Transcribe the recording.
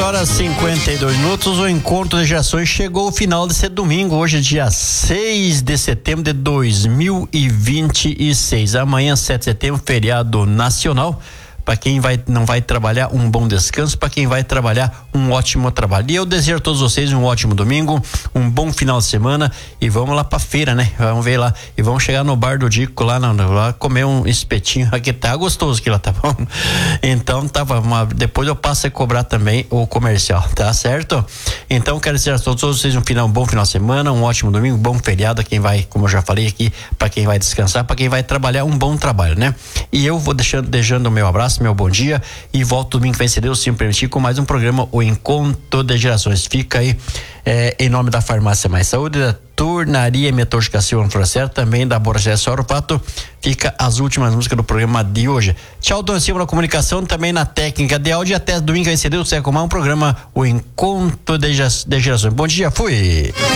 6h52. O encontro de gerações chegou ao final desse domingo. Hoje é dia 6 de setembro de 2026. Amanhã, 7 de setembro, feriado nacional. Para quem não vai trabalhar, um bom descanso. Para quem vai trabalhar, um ótimo trabalho. E eu desejo a todos vocês um ótimo domingo, um bom final de semana. E vamos lá pra feira, né? Vamos ver lá. E vamos chegar no bar do Dico lá comer um espetinho. Aqui tá gostoso que lá, tá bom? Então depois eu passo a cobrar também o comercial, tá certo? Então quero desejar a todos vocês um bom final de semana, um ótimo domingo, um bom feriado. A quem vai, como eu já falei aqui, para quem vai descansar, para quem vai trabalhar, um bom trabalho, né? E eu vou deixando o meu abraço, meu bom dia, e volto domingo que vem, se Deus se me permitir, com mais um programa, o Encontro de Gerações. Fica aí em nome da Farmácia Mais Saúde, da Tornaria Metalúrgica Silva Frocero, também da Borges Pato. Fica as últimas músicas do programa de hoje. Tchau, Dona Silva na comunicação, também na técnica de áudio. Até domingo que vem, se Deus quiser, com mais um programa, o Encontro de Gerações. Bom dia, fui!